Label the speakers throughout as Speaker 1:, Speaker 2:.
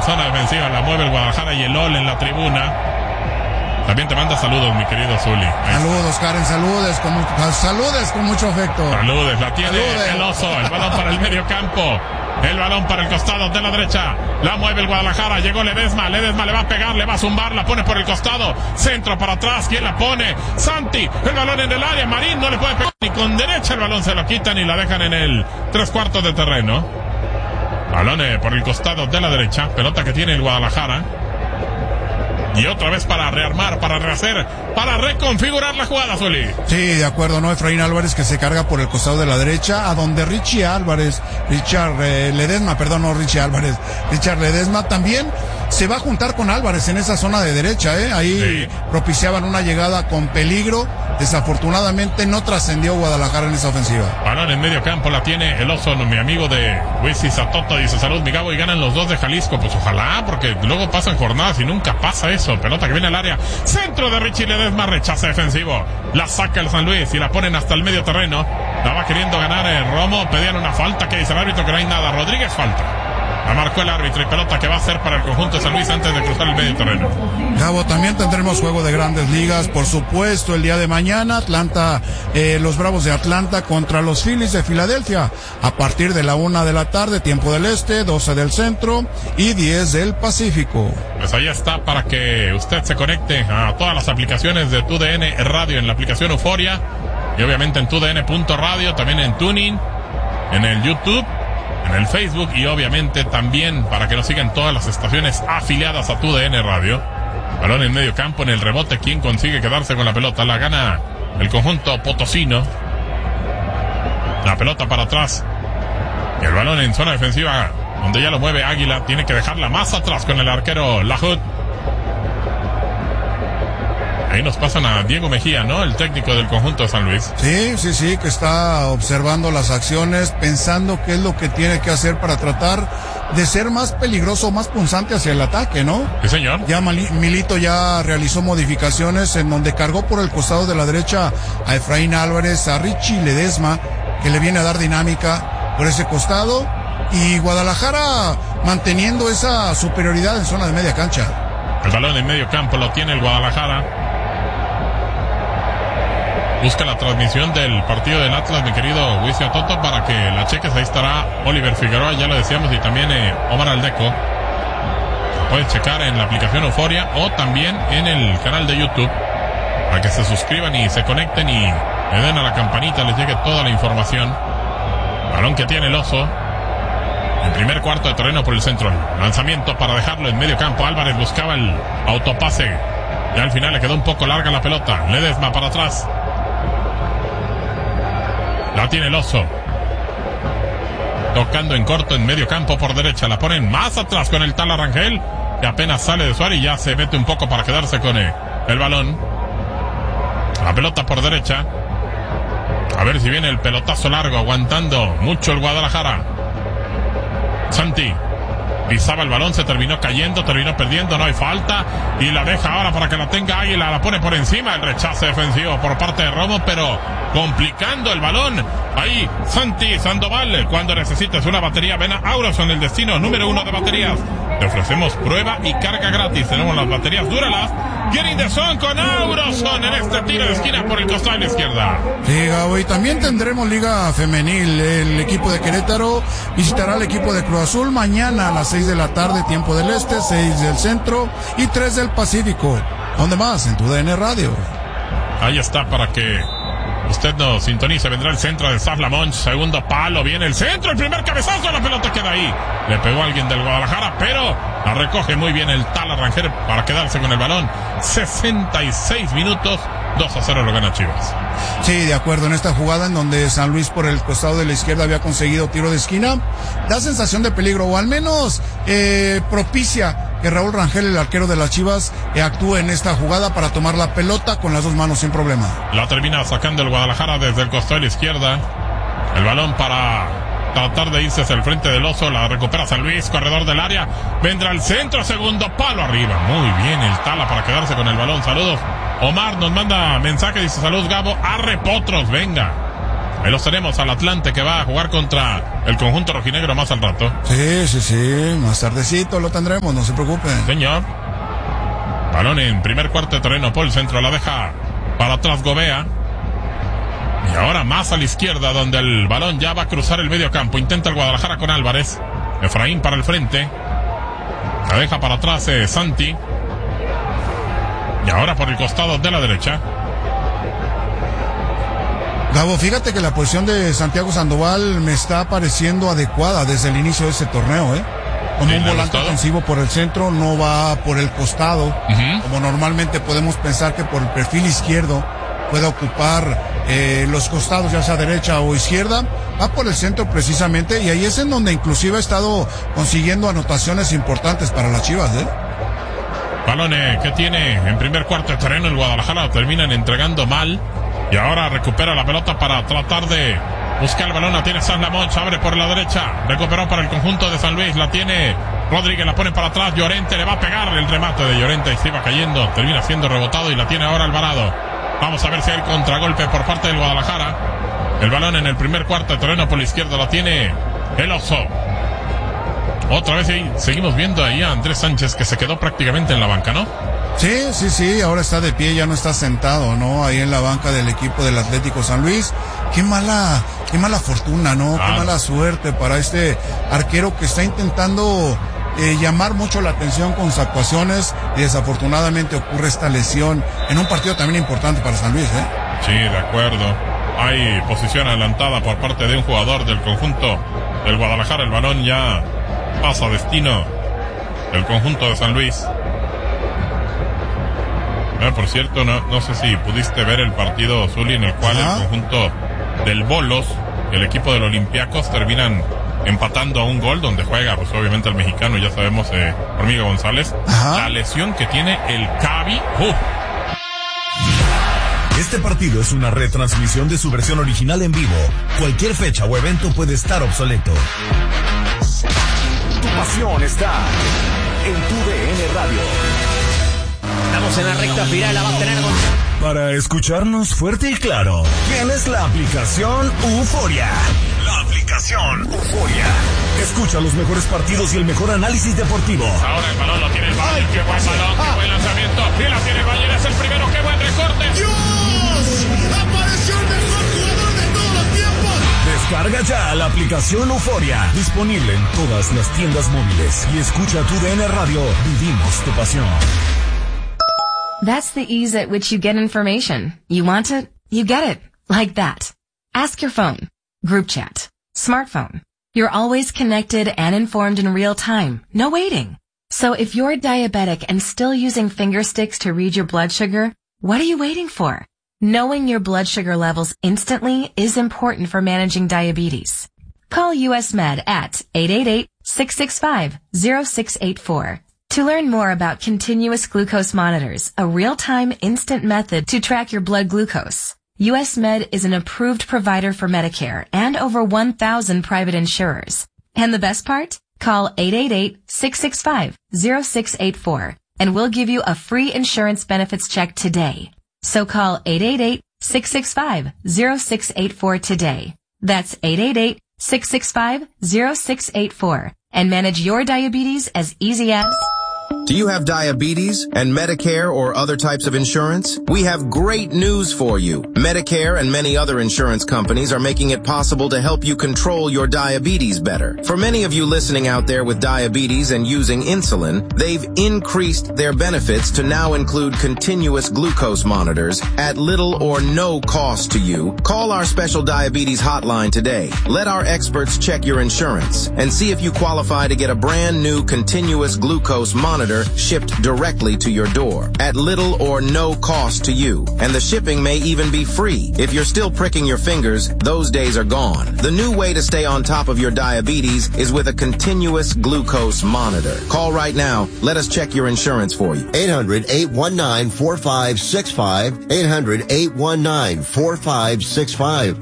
Speaker 1: en zona defensiva, la mueve el Guadalajara y el LOL en la tribuna. También te manda saludos, mi querido Zuli.
Speaker 2: Saludos, Karen, saludes con mucho afecto.
Speaker 1: Saludes, la tiene el Oso, el balón para el medio campo. El balón para el costado de la derecha. La mueve el Guadalajara. Llegó Ledesma le va a pegar, le va a zumbar, la pone por el costado. Centro para atrás. ¿Quién la pone? Santi. El balón en el área. Marín no le puede pegar ni con derecha. El balón se lo quitan y la dejan en el 3/4 de terreno. Balón por el costado de la derecha. Pelota que tiene el Guadalajara. Y otra vez para rearmar, para rehacer, para reconfigurar la jugada, Zuli.
Speaker 2: Sí, de acuerdo, ¿no? Efraín Álvarez que se carga por el costado de la derecha, a donde Richard Ledesma también se va a juntar con Álvarez en esa zona de derecha, Ahí sí propiciaban una llegada con peligro. Desafortunadamente no trascendió Guadalajara en esa ofensiva.
Speaker 1: Balón en medio campo, la tiene el Oso, mi amigo de Wisis Atoto, dice salud mi Gabo, y ganan los dos de Jalisco. Pues ojalá, porque luego pasan jornadas y nunca pasa eso. Pelota que viene al área, centro de Richie Ledesma, rechace defensivo, la saca el San Luis y la ponen hasta el medio terreno. La va queriendo ganar Romo, pedían una falta, que dice el árbitro que no hay nada. Rodríguez falta. La marcó el árbitro y pelota que va a ser para el conjunto de San Luis antes de cruzar el medio terreno.
Speaker 2: Gabo, también tendremos juego de Grandes Ligas, por supuesto, el día de mañana. Los Bravos de Atlanta contra los Phillies de Filadelfia, a partir de la 1 de la tarde, tiempo del este, 12 del centro y 10 del Pacífico.
Speaker 1: Pues ahí está para que usted se conecte a todas las aplicaciones de TUDN Radio, en la aplicación Euforia, y obviamente en TUDN.radio, también en Tuning, en el YouTube, en el Facebook, y obviamente también para que nos sigan todas las estaciones afiliadas a TUDN Radio. Balón en medio campo, en el rebote, ¿quién consigue quedarse con la pelota? La gana el conjunto potosino. La pelota para atrás. Y el balón en zona defensiva, donde ya lo mueve Águila. Tiene que dejarla más atrás con el arquero Lahoud. Ahí nos pasan a Diego Mejía, ¿no? El técnico del conjunto de San Luis.
Speaker 2: Sí, que está observando las acciones, pensando qué es lo que tiene que hacer para tratar de ser más peligroso, más punzante hacia el ataque, ¿no?
Speaker 1: Sí, señor.
Speaker 2: Ya Milito ya realizó modificaciones en donde cargó por el costado de la derecha a Efraín Álvarez, a Richie Ledesma, que le viene a dar dinámica por ese costado, y Guadalajara manteniendo esa superioridad en zona de media cancha.
Speaker 1: El balón en medio campo lo tiene el Guadalajara. Busca la transmisión del partido del Atlas, mi querido Wisin Atoto, para que la cheques. Ahí estará Oliver Figueroa, ya lo decíamos, y también Omar Aldeco. Lo puedes checar en la aplicación Euforia o también en el canal de YouTube, para que se suscriban y se conecten y le den a la campanita, les llegue toda la información. Balón que tiene el Oso en primer cuarto de terreno por el centro. Lanzamiento para dejarlo en medio campo. Álvarez buscaba el autopase y al final le quedó un poco larga la pelota. Ledesma para atrás. La tiene el Oso. Tocando en corto en medio campo por derecha. La ponen más atrás con el Tala Rangel, que apenas sale de su área y ya se mete un poco para quedarse con el balón. La pelota por derecha. A ver si viene el pelotazo largo, aguantando mucho el Guadalajara. Santi pisaba el balón, se terminó cayendo, terminó perdiendo, no hay falta, y la deja ahora para que la tenga Águila, la pone por encima, el rechace defensivo por parte de Romo, pero complicando el balón. Ahí Santi Sandoval, cuando necesites una batería, ven a Auroson, el destino número 1 de baterías. Te ofrecemos prueba y carga gratis. Tenemos las baterías Duralas. Getting the Zone con Auroson en este tiro de esquina por el costado de la izquierda.
Speaker 2: Sí, Gabo, y también tendremos Liga Femenil. El equipo de Querétaro visitará al equipo de Cruz Azul mañana a las 6 de la tarde, tiempo del este, 6 del centro y 3 del Pacífico. ¿Dónde más? En TUDN Radio.
Speaker 1: Ahí está para que usted nos sintonice. Vendrá el centro de Saf Lamont, segundo palo, viene el centro, el primer cabezazo, la pelota queda ahí. Le pegó a alguien del Guadalajara, pero la recoge muy bien el Tala Rangel para quedarse con el balón. 66 minutos, 2-0 lo gana Chivas.
Speaker 2: Sí, de acuerdo, en esta jugada en donde San Luis por el costado de la izquierda había conseguido tiro de esquina, da sensación de peligro, o al menos propicia que Raúl Rangel, el arquero de las Chivas, actúe en esta jugada para tomar la pelota con las dos manos sin problema.
Speaker 1: La termina sacando el Guadalajara desde el costado de la izquierda. El balón para tratar de irse hacia el frente del Oso, la recupera San Luis, corredor del área, vendrá al centro, segundo palo arriba, muy bien el Tala para quedarse con el balón. Saludos, Omar nos manda mensaje, dice saludos Gabo, arre potros, venga. Ahí los tenemos al Atlante que va a jugar contra el conjunto rojinegro más al rato.
Speaker 2: Sí, más tardecito lo tendremos, no se preocupen.
Speaker 1: Señor. Balón en primer cuarto de terreno por el centro, la deja para atrás Gobea. Y ahora más a la izquierda, donde el balón ya va a cruzar el medio campo. Intenta el Guadalajara con Álvarez. Efraín para el frente. La deja para atrás Santi. Y ahora por el costado de la derecha.
Speaker 2: Gabo, fíjate que la posición de Santiago Sandoval me está pareciendo adecuada desde el inicio de ese torneo, Como un volante ofensivo por el centro, no va por el costado, como normalmente podemos pensar que por el perfil izquierdo puede ocupar los costados, ya sea derecha o izquierda, va por el centro precisamente, y ahí es en donde inclusive ha estado consiguiendo anotaciones importantes para las Chivas,
Speaker 1: Balón que tiene en primer cuarto de terreno el Guadalajara, lo terminan entregando mal, y ahora recupera la pelota para tratar de buscar el balón. La tiene San Lamont, abre por la derecha, recuperó para el conjunto de San Luis, la tiene Rodríguez, la pone para atrás, Llorente le va a pegar el remate de Llorente y se iba cayendo, termina siendo rebotado y la tiene ahora Alvarado. Vamos a ver si hay contragolpe por parte del Guadalajara. El balón en el primer cuarto de terreno por la izquierda la tiene el Oso. Otra vez seguimos viendo ahí a Andrés Sánchez, que se quedó prácticamente en la banca, ¿no?
Speaker 2: Sí, ahora está de pie, ya no está sentado, ¿no? Ahí en la banca del equipo del Atlético San Luis. Qué mala fortuna, ¿no? Qué mala suerte para este arquero que está intentando llamar mucho la atención con sus actuaciones, y desafortunadamente ocurre esta lesión en un partido también importante para San Luis,
Speaker 1: Sí, de acuerdo. Hay posición adelantada por parte de un jugador del conjunto del Guadalajara. El balón ya pasa a destino del conjunto de San Luis. Por cierto, no sé si pudiste ver el partido, Zuli, en el cual el conjunto del Bolos, el equipo del Olympiacos, terminan empatando a un gol, donde juega pues obviamente el mexicano, ya sabemos, Hormiga González. La lesión que tiene el Cavi.
Speaker 3: Este partido es una retransmisión de su versión original en vivo. Cualquier fecha o evento puede estar obsoleto. Tu pasión está en tu DN Radio.
Speaker 4: Estamos en la recta final, la va a tener
Speaker 3: Para escucharnos fuerte y claro, tienes la aplicación Euforia. La aplicación Euforia. Escucha los mejores partidos y el mejor análisis deportivo.
Speaker 1: Ahora el balón lo tiene el Bayern. Qué buen balón, qué buen lanzamiento. Y la tiene el Bayern, es el primero, qué buen recorte.
Speaker 5: ¡Dios! ¡Apareció el mejor jugador de todos los tiempos!
Speaker 3: Descarga ya la aplicación Euforia. Disponible en todas las tiendas móviles. Y escucha tu DN Radio. Vivimos tu pasión.
Speaker 6: That's the ease at which you get information. You want it, you get it. Like that. Ask your phone. Group chat. Smartphone. You're always connected and informed in real time. No waiting. So if you're diabetic and still using finger sticks to read your blood sugar, what are you waiting for? Knowing your blood sugar levels instantly is important for managing diabetes. Call US Med at 888-665-0684. To learn more about continuous glucose monitors, a real-time instant method to track your blood glucose. US Med is an approved provider for Medicare and over 1,000 private insurers. And the best part? Call 888-665-0684 and we'll give you a free insurance benefits check today. So call 888-665-0684 today. That's 888-665-0684 and manage your diabetes as easy as...
Speaker 7: Do you have diabetes and Medicare or other types of insurance? We have great news for you. Medicare and many other insurance companies are making it possible to help you control your diabetes better. For many of you listening out there with diabetes and using insulin, they've increased their benefits to now include continuous glucose monitors at little or no cost to you. Call our special diabetes hotline today. Let our experts check your insurance and see if you qualify to get a brand new continuous glucose monitor shipped directly to your door at little or no cost to you. And the shipping may even be free. If you're still pricking your fingers, those days are gone. The new way to stay on top of your diabetes is with a continuous glucose monitor. Call right now. Let us check your insurance for you.
Speaker 8: 800-819-4565. 800-819-4565.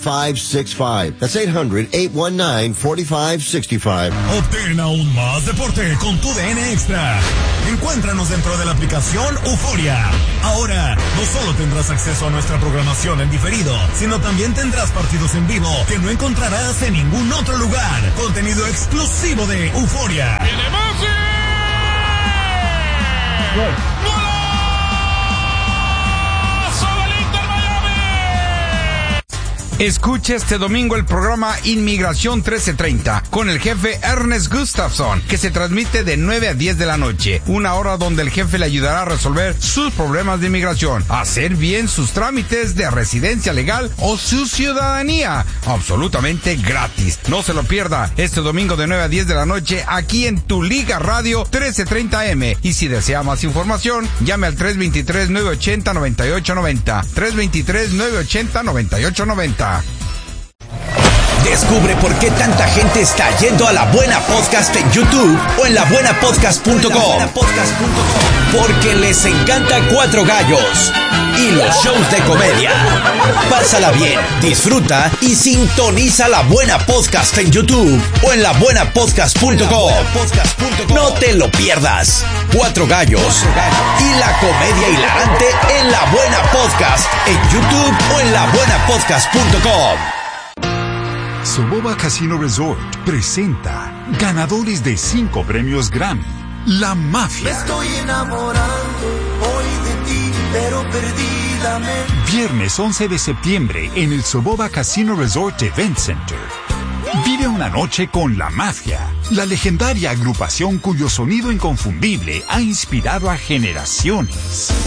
Speaker 8: 800-819-4565. That's 800-819-4565.
Speaker 3: Obtén aún más deporte Diviértete con tu DN Extra. Encuéntranos dentro de la aplicación Euforia. Ahora, no solo tendrás acceso a nuestra programación en diferido, sino también tendrás partidos en vivo que no encontrarás en ningún otro lugar. Contenido exclusivo de Euforia.
Speaker 1: ¡Viene Messi!
Speaker 9: Escuche este domingo el programa Inmigración 1330 con el jefe Ernest Gustafson, que se transmite de 9 a 10 de la noche, una hora donde el jefe le ayudará a resolver sus problemas de inmigración, a hacer bien sus trámites de residencia legal o su ciudadanía, absolutamente gratis. No se lo pierda este domingo de 9 a 10 de la noche aquí en Tu Liga Radio 1330M. Y si desea más información, llame al 323-980-9890. 323-980-9890.
Speaker 10: Descubre por qué tanta gente está yendo a La Buena Podcast en YouTube o en labuenapodcast.com. Porque les encanta Cuatro Gallos y los shows de comedia. Pásala bien, disfruta y sintoniza La Buena Podcast en YouTube o en labuenapodcast.com. No te lo pierdas. Cuatro Gallos y la comedia hilarante en La Buena Podcast en YouTube o en labuenapodcast.com.
Speaker 11: Soboba Casino Resort presenta ganadores de 5 premios Grammy, La Mafia.
Speaker 5: Me estoy enamorando hoy de ti, pero perdidamente.
Speaker 11: Viernes 11 de septiembre en el Soboba Casino Resort Event Center. Vive una noche con La Mafia, la legendaria agrupación cuyo sonido inconfundible ha inspirado a generaciones.